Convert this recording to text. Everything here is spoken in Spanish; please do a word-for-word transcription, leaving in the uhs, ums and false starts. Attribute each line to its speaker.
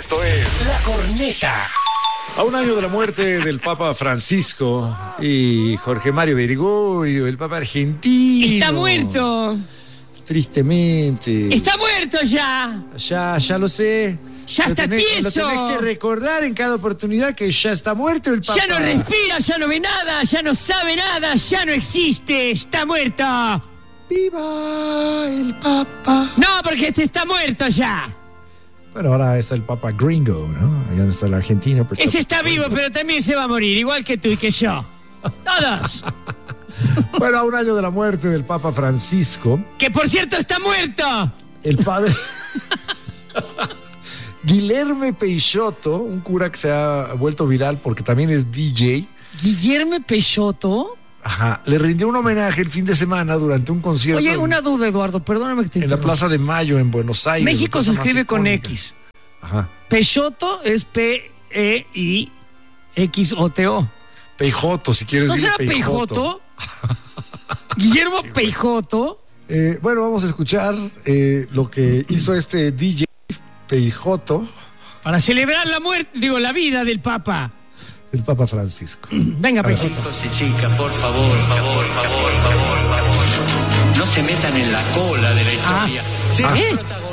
Speaker 1: Esto es La Corneta.
Speaker 2: A un año de la muerte del Papa Francisco y Jorge Mario Bergoglio, el Papa argentino.
Speaker 3: ¡Está muerto!
Speaker 2: Tristemente.
Speaker 3: ¡Está muerto ya!
Speaker 2: Ya, ya lo sé.
Speaker 3: ¡Ya
Speaker 2: lo
Speaker 3: está
Speaker 2: tenés,
Speaker 3: tieso!
Speaker 2: Lo tenés que recordar en cada oportunidad que ya está muerto el Papa.
Speaker 3: Ya no respira, ya no ve nada, ya no sabe nada, ya no existe, está muerto.
Speaker 2: ¡Viva el Papa!
Speaker 3: No, porque este está muerto ya.
Speaker 2: Bueno, ahora está el Papa Gringo, ¿no? Allá no está el argentino. Pero
Speaker 3: Ese está vivo, pero también se va a morir, igual que tú y que yo. Todos.
Speaker 2: Bueno, a un año de la muerte del Papa Francisco.
Speaker 3: Que por cierto está muerto.
Speaker 2: El padre Guilherme Peixoto, un cura que se ha vuelto viral porque también es D J.
Speaker 3: Guillermo Peixoto.
Speaker 2: Ajá, le rindió un homenaje el fin de semana durante un concierto.
Speaker 3: Oye,
Speaker 2: en,
Speaker 3: una duda, Eduardo, perdóname que te
Speaker 2: en la
Speaker 3: interrumpa.
Speaker 2: Plaza de Mayo en Buenos Aires.
Speaker 3: México se escribe con X.
Speaker 2: Ajá.
Speaker 3: Peixoto es P E I X O T O.
Speaker 2: Peijoto, si quieres
Speaker 3: ¿No
Speaker 2: decir
Speaker 3: será Peijoto? Guillermo sí, Peijoto.
Speaker 2: Eh, bueno, vamos a escuchar eh, lo que hizo este D J Peijoto
Speaker 3: para celebrar la muerte, digo, la vida del Papa.
Speaker 2: El Papa Francisco.
Speaker 3: Venga, Peijoto.
Speaker 4: Chicos y chicas, por favor, por favor, por favor, por favor, no se metan en la cola de la historia.
Speaker 3: Ah.
Speaker 4: Sean
Speaker 3: ¿Eh?
Speaker 4: protagonistas.